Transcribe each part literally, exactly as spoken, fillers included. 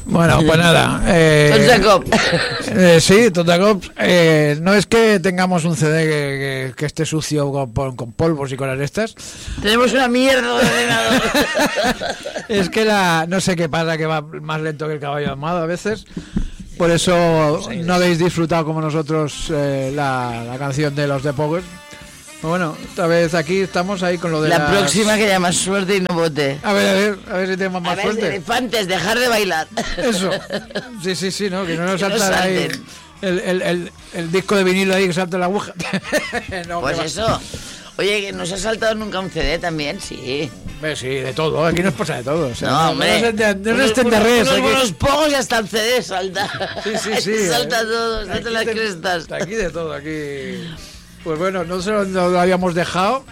Bueno, pues nada. Eh, Jacob. Eh, sí, Tot Jacob. Eh, no es que tengamos un C D que, que, que esté sucio con, con polvos y cosas de estas. Tenemos una mierda de ordenador. Es que la no sé qué pasa, que va más lento que el caballo amado a veces. Por eso no habéis disfrutado como nosotros eh, la, la canción de los de Pogues. Bueno, esta vez aquí estamos ahí con lo de la las... próxima que haya más suerte y no vote. A ver, a ver, a ver si tenemos más a ver, suerte. Elefantes, dejar de bailar. Eso. Sí, sí, sí, ¿no? Que no nos Que no salta ahí salten. el, el, el, el disco de vinilo ahí que salta la aguja. No, Pues que eso. Oye, que nos ha saltado nunca un C D también, sí. va. Sí, de todo. Aquí nos pasa de todo. O sea, No, hombre. No, no, no, no Unos- estén de unos- res. unos aquí. buenos pogos y hasta el C D salta. Sí, sí, sí. Salta eh. todo, salta Aquí las de- crestas. Aquí de todo, aquí. Pues bueno, no se lo, no lo habíamos dejado.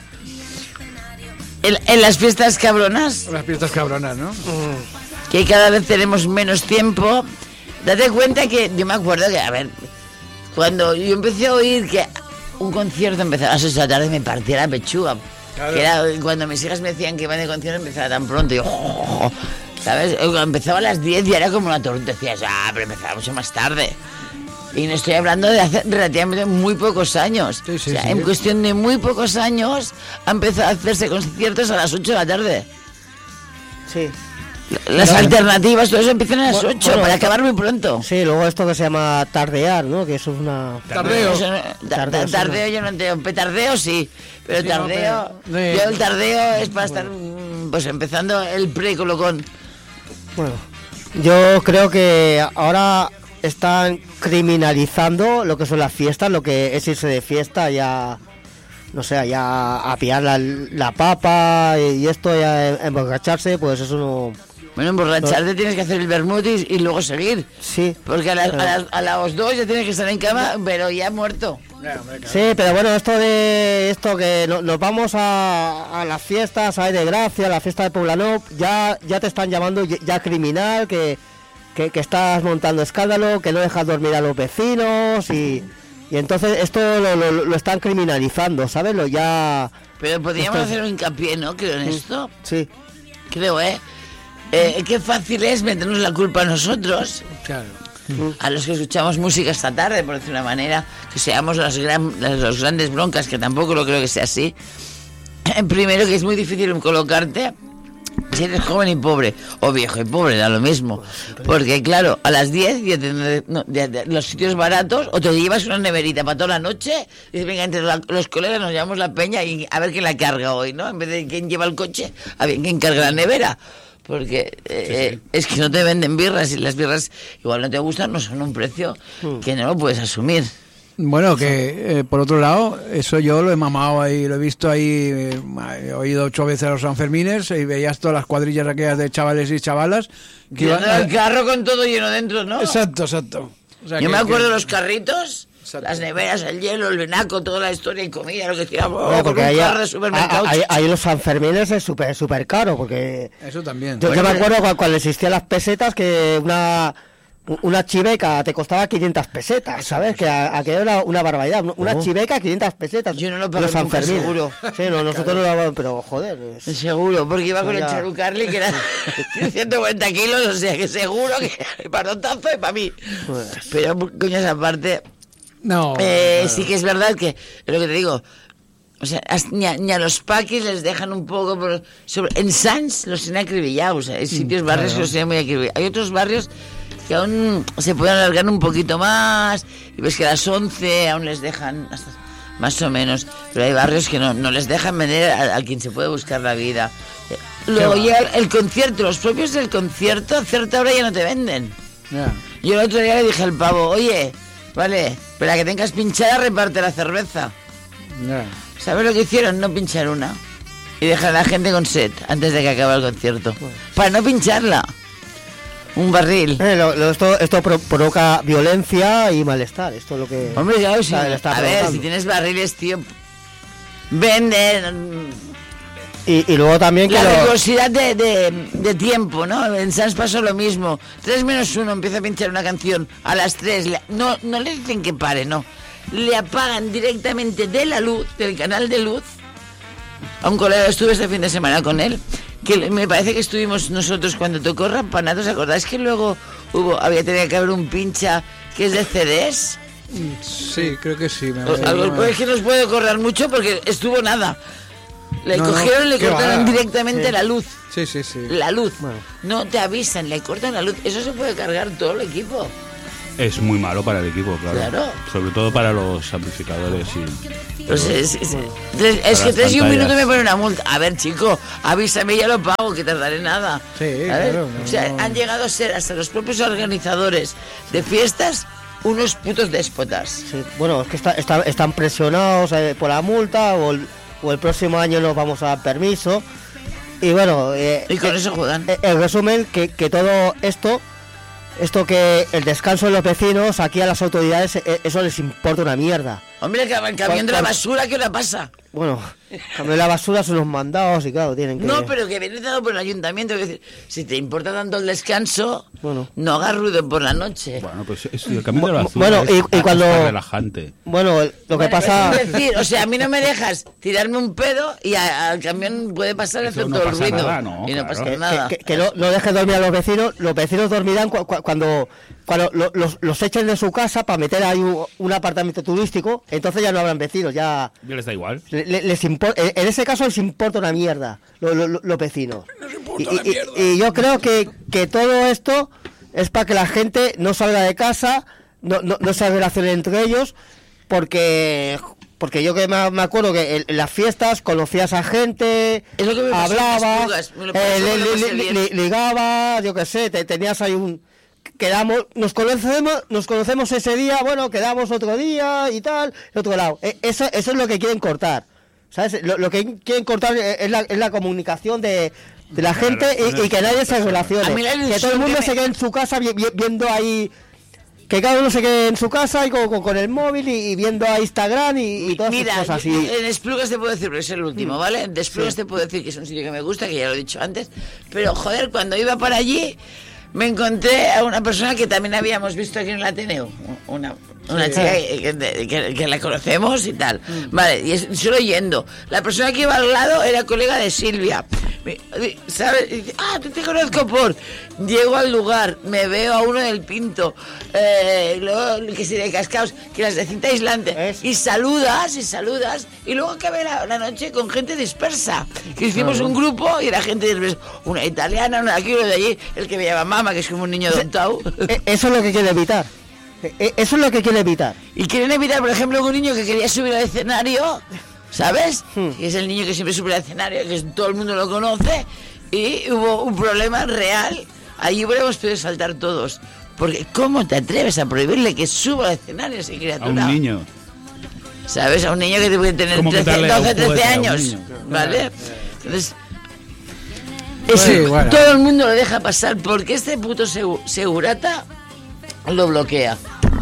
En, en las fiestas cabronas, Las fiestas cabronas, ¿no? que cada vez tenemos menos tiempo, date cuenta que yo me acuerdo que, a ver, cuando yo empecé a oír que un concierto empezaba a las seis de la tarde, me partía la pechuga. Claro. Que era cuando mis hijas me decían que iban de concierto, empezaba tan pronto. Y yo, oh, ¿sabes? Empezaba a las diez y era como una tormenta. Decías, ah, pero empezaba mucho más tarde. Y no estoy hablando de hace relativamente muy pocos años. Sí, sí, o sea, sí. en cuestión de muy pocos años ha empezado a hacerse conciertos a las ocho de la tarde. Sí. Las No, alternativas, todo eso empiezan a las Bueno, ocho, bueno, para esto- acabar muy pronto. Sí, luego esto que se llama tardear, ¿no? Que eso es una... Tardeo. Eso no- ta- Tardeo, ta- sí, tardeo yo no entiendo. Petardeo sí, pero Sí, no, tardeo... pero- Yo el tardeo es para estar mm, pues empezando el pre-colocón. Bueno, yo creo que ahora están criminalizando lo que son las fiestas, lo que es irse de fiesta ya... No sé, ya a pillar la, la papa y esto, ya a emborracharse, pues eso no... Bueno, emborracharte tienes que hacer el vermut y, y luego seguir. Sí. Porque a, las- Pero- a, las- a los dos ya tienes que estar en cama, pero ya muerto. Sí, pero bueno, esto de esto que no- nos vamos a, a las fiestas, a de Gracia, a la fiesta de Poblenou, ya ya te están llamando ya, ya criminal, que, que, que estás montando escándalo, que no dejas dormir a los vecinos y, y entonces esto lo, lo, lo están criminalizando, ¿sabes? Lo ya... Pero podríamos Esto- hacer un hincapié, ¿no? Creo en esto. Sí, Creo, ¿eh? Eh, Qué fácil es meternos la culpa a nosotros, Claro. a los que escuchamos música esta tarde, por decir una manera, que seamos las, gran, las los grandes broncas, que tampoco lo creo que sea así. Eh, Primero, que es muy difícil colocarte si eres joven y pobre, o viejo y pobre, da lo mismo. Porque, claro, a las diez ya te- no, ya- ya- los sitios baratos, o te llevas una neverita para toda la noche, y dices, venga, entre la- los colegas nos llevamos la peña y a ver quién la carga hoy, ¿no? En vez de quién lleva el coche, a ver quién carga la nevera. Porque eh, es que no te venden birras y las birras igual no te gustan, no son un precio que no lo puedes asumir. Bueno, que eh, por otro lado, eso yo lo he mamado ahí, lo he visto ahí, eh, he oído ocho veces a los Sanfermines y veías todas las cuadrillas aquellas de chavales y chavalas que iban Tirando el carro con todo lleno dentro, ¿no? Exacto, exacto. O sea, Yo que- me acuerdo que- de los carritos, Exacto. las neveras, el hielo, el venaco, toda la historia y comida, lo que tiramos Bueno, con porque un ahí, carro de supermercados. ahí, ahí los Sanfermines es súper súper caro, porque... Eso también. Yo, yo Bueno, me pero- acuerdo cuando, cuando existían las pesetas que una una chiveca te costaba quinientas pesetas, ¿sabes? Que a- aquello era una barbaridad. Una chiveca, quinientas pesetas. Yo no lo pagué Los nunca, Sanfermines. seguro. Sí, no, nosotros no lo pagamos, pero joder. es- Seguro, porque iba con el Ya. Charu Carly, que era ciento cuarenta kilos, o sea que seguro que para tazo y para mí. Pues- Pero, coño, esa parte, No. eh, claro. sí que es verdad que, es lo que te digo, o sea, as- ni a, ni a los paquis les dejan un poco por, sobre, en Sans los tienen acribillados, hay sitios, barrios claro. que los tienen muy acribillados. Hay otros barrios que aún se pueden alargar un poquito más, y ves que a las once aún les dejan hasta- más o menos, pero hay barrios que no, no les dejan vender a, a quien se puede buscar la vida. Eh, Luego va? llega el concierto, los propios del concierto a cierta hora ya no te venden. Ya. Yo el otro día le dije al pavo, oye, vale, para que tengas pinchada reparte la cerveza. Ya. ¿Sabes lo que hicieron? No pinchar una. Y dejar a la gente con sed antes de que acabe el concierto. Para no pincharla. Un barril. Eh, lo- lo- esto esto pro- provoca violencia y malestar. Esto es lo que... Hombre, claro, sí. Está- le está A ver, provocando. si tienes barriles, tío, venden. Y, y luego también que La lo- rigurosidad de, de, de tiempo, ¿no? En Sans pasó lo mismo. Tres menos uno empieza a pinchar una canción a las tres. Le- No, no le dicen que pare, no. Le apagan directamente de la luz, del canal de luz. A un colega estuve este fin de semana con él. que me parece que estuvimos nosotros cuando tocó Rampanato, ¿os acordáis que luego hubo, había tenido que haber un pincha que es de C Ds? Sí, creo que sí. Me O, algo, pues es que no os puedo correr mucho porque estuvo nada. Le No, cogieron y no, le qué cortaron va. directamente Sí. la luz. Sí, sí, sí. La luz. Bueno. No te avisan, le cortan la luz. Eso se puede cargar todo el equipo. Es muy malo para el equipo, claro. Claro. Sobre todo para los amplificadores y... Pues es, es- tres- es Para que las tres y un pantallas. minuto me pone una multa. A ver, chico, avísame y ya lo pago, que tardaré nada. Sí, ¿Sabes? claro, O sea, no- han llegado a ser hasta los propios organizadores de fiestas unos putos déspotas. Sí, bueno, es que está- está- están presionados eh, por la multa o el, o el próximo año nos vamos a dar permiso. Y bueno, eh, Y con eh, eso juegan. eh, en resumen, que, que todo esto, esto que el descanso de los vecinos, aquí a las autoridades, eh, eso les importa una mierda. Hombre, el cam- el camión de la Por- basura, ¿qué hora pasa? Bueno, cambio la basura son los mandados y claro, tienen que... No, pero que viene dado por el ayuntamiento. Es decir, si te importa tanto el descanso, Bueno. no hagas ruido por la noche. Bueno, pues es, el camino de la Bu- basura bueno, es y- y hasta cuando- relajante. Bueno, el- lo que Bueno, pasa... pues es decir, o sea, a mí no me dejas tirarme un pedo y a- al camión puede pasar y Eso hacer no todo el pasa ruido. nada, no, y no claro. pasa que, nada. que- que no, no dejes dormir a los vecinos, los vecinos dormirán cu- cu- cuando, cuando lo- los, los echen de su casa para meter ahí un, un apartamento turístico, entonces ya no habrán vecinos, ya ¿Ya les da igual? le- le- les impor- en en ese caso les importa una mierda lo- lo- lo- los vecinos. Y, y- y yo creo que, que todo esto es para que la gente no salga de casa, no, no, no se relacione entre ellos, porque porque yo que me, me acuerdo que en, en las fiestas conocías a gente, Es lo que me pasó en las hablabas, fugas, me lo eh, pasé, li- me lo li- pasé li- bien. li- ligabas, yo qué sé, te, tenías ahí un... Quedamos, nos conocemos, nos conocemos ese día, bueno, quedamos otro día y tal, el otro lado. Eh, Eso, eso es lo que quieren cortar, ¿sabes? Lo, lo que quieren cortar es la, es la comunicación de, de la gente y, y que nadie se relacione. A mí la Que todo ilusión el mundo que se me- quede en su casa vi- vi- viendo ahí... Que cada uno se quede en su casa y con, con- con el móvil y, y viendo a Instagram y, y todas Mira, esas cosas. yo- Y, en Esplugas te puedo decir, pero es el último, ¿vale? En Esplugas te puedo decir que es un sitio que me gusta, que ya lo he dicho antes, pero joder, cuando iba para allí me encontré a una persona que también habíamos visto aquí en el Ateneo, una, una chica que, que- que- que la conocemos y tal. Vale, y es, solo yendo. La persona que iba al lado era colega de Silvia. Me- ¿Sabes? Y dice, ah, te, te conozco por... Llego al lugar, me veo a uno del Pinto, eh, luego que si de Cascaos, que las de cinta aislante, Es- y saludas, y saludas, y luego acabé la, la noche con gente dispersa. Que hicimos un grupo y era gente dispersa. Una italiana, una de aquí, uno de allí, el que me llama mama, que es como un niño dontado. eh, eso es lo que quiere evitar. Eh, eh, Eso es lo que quiere evitar. Y quieren evitar, por ejemplo, que un niño que quería subir al escenario, ¿sabes? Hmm. Que es el niño que siempre sube al escenario, que es- todo el mundo lo conoce, y hubo un problema real. Allí hubiéramos podido saltar todos. Porque ¿cómo te atreves a prohibirle que suba al escenario a esa A criatura? un niño. ¿Sabes? A un niño que puede tener ¿Cómo trece, quitarle a un doce, trece juguete a un años. niño? ¿Vale? Entonces... Sí, ese- bueno. Todo el mundo lo deja pasar porque este puto segu- segurata lo bloquea.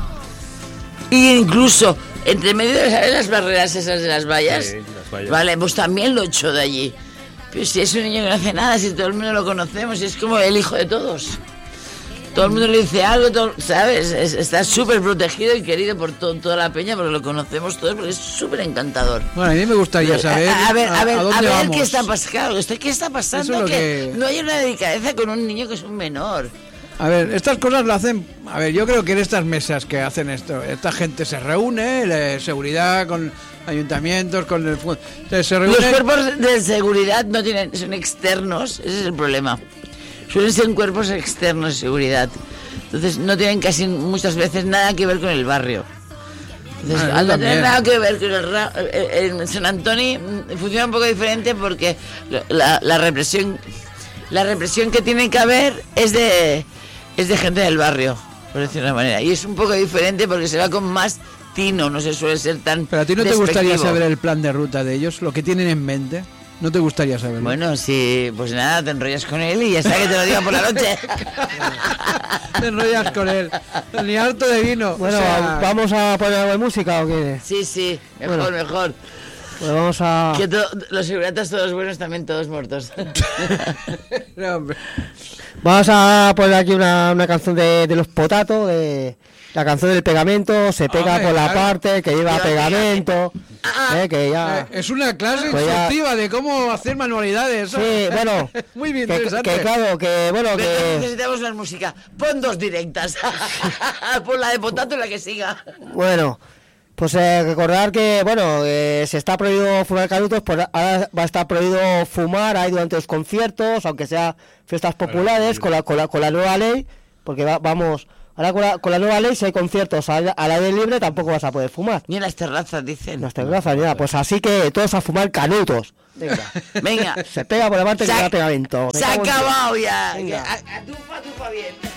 Y incluso entre medio de ¿sabes? Las barreras esas de las vallas, Sí, las vallas. vale, pues también lo echó de allí. Pero si es un niño que no hace nada, si todo el mundo lo conocemos, es como el hijo de todos. Todo el mundo le dice algo, todo- ¿sabes? Es- está súper protegido y querido por to- toda la peña, porque lo conocemos todos, porque es súper encantador. Bueno, a mí me gustaría saber A, a ver, a, ver, dónde a ver vamos. qué está pasando. ¿Qué está pasando? Eso es lo que, que- no hay una delicadeza con un niño que es un menor. A ver, estas cosas lo hacen... A ver, yo creo que en estas mesas que hacen esto, esta gente se reúne, la seguridad con ayuntamientos, con el... fu- Se, se Los reúnen... cuerpos de seguridad no tienen, son externos, ese es el problema. Suelen ser cuerpos externos de seguridad. Entonces no tienen casi muchas veces nada que ver con el barrio. Entonces, Ah, yo al no tener también. nada que ver con el ra- eh, en San Antonio mm, funciona un poco diferente porque la, la represión la represión que tiene que haber es de es de gente del barrio, por decirlo de una manera. Y es un poco diferente porque se va con más tino, no se suele ser tan Pero a ti no te gustaría despectivo. saber el plan de ruta de ellos, lo que tienen en mente. No te gustaría saberlo. Bueno, sí, pues nada, te enrollas con él y ya está, que te lo digan por la noche. Te enrollas con él. Ni harto de vino. Bueno, o sea, ¿vamos a poner algo de música o qué? Sí, sí, mejor, Bueno. mejor. Pues vamos a... Que to- los seguratas todos buenos, también todos muertos. no, hombre. Vamos a poner aquí una, una canción de, de Los Potato, de, La canción del pegamento se pega Hombre, con la claro. parte que lleva Lleva pegamento. Ah, eh, que ya... Eh, es una clase Pues ya- instructiva de cómo hacer manualidades. Sí, bueno, Muy bien que, interesante. que claro, que bueno, Pero que... necesitamos una música. Pon dos directas. Pon la de Potato y la que siga. Bueno, pues eh, recordar que, bueno, eh, se está prohibido fumar canutos, pues ahora va a estar prohibido fumar ahí durante los conciertos, aunque sea fiestas populares, con la, con la, con la nueva ley, porque va- vamos, ahora con la, con la nueva ley, si hay conciertos al, al aire libre, tampoco vas a poder fumar. Ni en las terrazas, dicen. No te grazas ni nada, pues así que todos a fumar canutos. Venga, Venga. se pega por la parte que Se ha- da pegamento. Me Se ha cago en Dios. acabado ya. Venga. A- Atufa, atufa bien.